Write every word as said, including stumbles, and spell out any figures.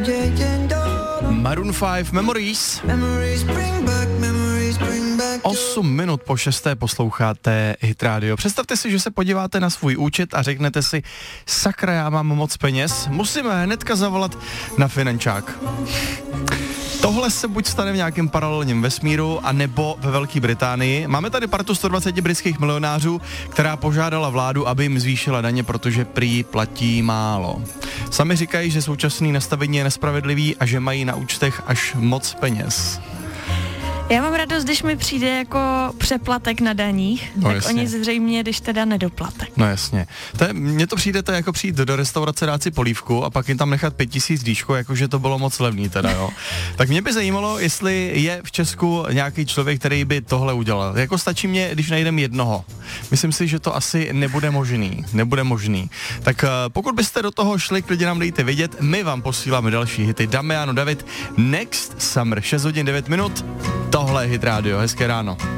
Maroon pět Memories. osm minut po šesté posloucháte Hit Radio. Představte si, že se podíváte na svůj účet a řeknete si, sakra, já mám moc peněz, musíme hnedka zavolat na finančák. Tohle se buď stane v nějakém paralelním vesmíru, anebo ve Velké Británii. Máme tady partu sto dvacet britských milionářů, která požádala vládu, aby jim zvýšila daně, protože prý platí málo. Sami říkají, že současný nastavení je nespravedlivý a že mají na účtech až moc peněz. Já mám radost, když mi přijde jako přeplatek na daních, no tak jasně. oni zřejmě, když teda nedoplatek. No jasně. To je, mně to přijde to jako přijít do restaurace, dát si polívku a pak jim tam nechat pět tisíc díško, jakože to bylo moc levný teda, jo. Tak mě by zajímalo, jestli je v Česku nějaký člověk, který by tohle udělal. Jako stačí mě, když najdem jednoho. Myslím si, že to asi nebude možný. Nebude možný. Tak pokud byste do toho šli, klidně nám dejte vědět, my vám posíláme další hity. Damiano David, Next Summer, šest hodin devět minut. Tohle je Hit Radio, hezké ráno.